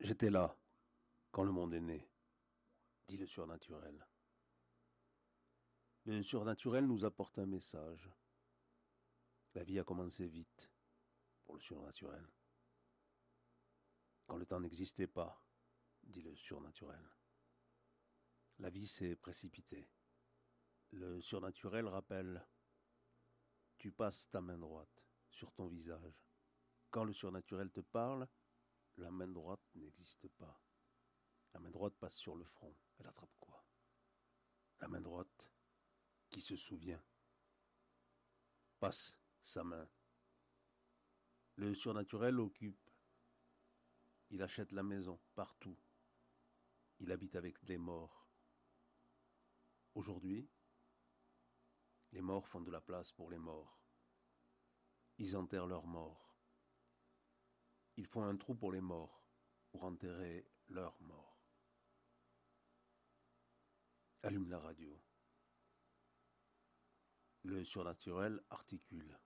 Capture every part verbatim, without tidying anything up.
J'étais là, quand le monde est né, dit le surnaturel. Le surnaturel nous apporte un message. La vie a commencé vite, pour le surnaturel. Quand le temps n'existait pas, dit le surnaturel. La vie s'est précipitée. Le surnaturel rappelle, tu passes ta main droite sur ton visage. Quand le surnaturel te parle, la main droite n'existe pas. La main droite passe sur le front. Elle attrape quoi? La main droite, qui se souvient, passe sa main. Le surnaturel occupe. Il achète la maison partout. Il habite avec les morts. Aujourd'hui, les morts font de la place pour les morts. Ils enterrent leurs morts. Ils font un trou pour les morts, pour enterrer leurs morts. Allume la radio. Le surnaturel articule.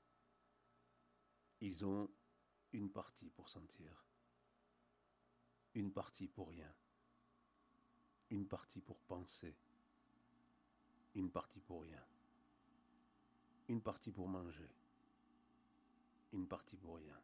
Ils ont une partie pour sentir, une partie pour rien, une partie pour penser, une partie pour rien, une partie pour manger, une partie pour rien,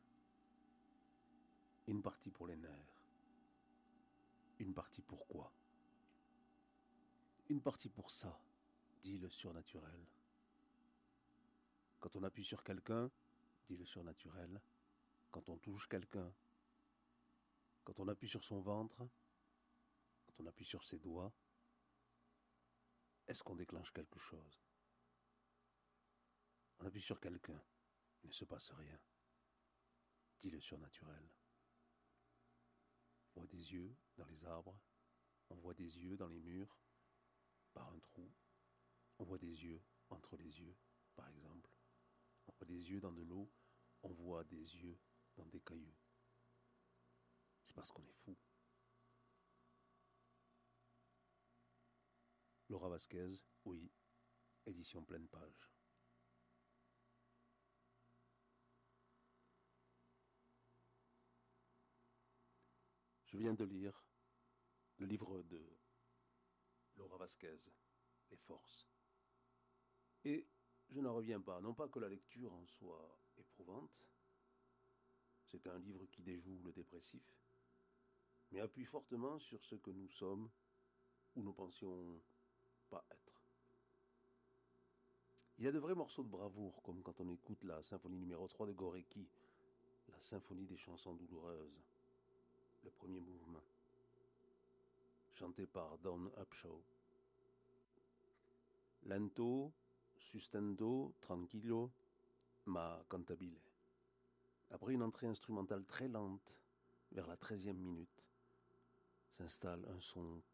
une partie pour les nerfs, une partie pour quoi? Une partie pour ça, dit le surnaturel. Quand on appuie sur quelqu'un, dit le surnaturel, quand on touche quelqu'un, quand on appuie sur son ventre, quand on appuie sur ses doigts, est-ce qu'on déclenche quelque chose? On appuie sur quelqu'un, il ne se passe rien, dit le surnaturel. On voit des yeux dans les arbres, on voit des yeux dans les murs, par un trou, on voit des yeux entre les yeux, par exemple. On voit des yeux dans de l'eau, on voit des yeux dans des cailloux. C'est parce qu'on est fou. Laura Vasquez, oui, édition pleine page. Je viens de lire le livre de Laura Vasquez, Les Forces. Et je n'en reviens pas, non pas que la lecture en soit éprouvante, c'est un livre qui déjoue le dépressif, mais appuie fortement sur ce que nous sommes ou nous pensions pas être. Il y a de vrais morceaux de bravoure, comme quand on écoute la symphonie numéro trois de Gorecki, la symphonie des chansons douloureuses, le premier mouvement, chanté par Dawn Upshaw. Lento, sustento, tranquillo, ma cantabile. Après une entrée instrumentale très lente, vers la treizième minute, s'installe un son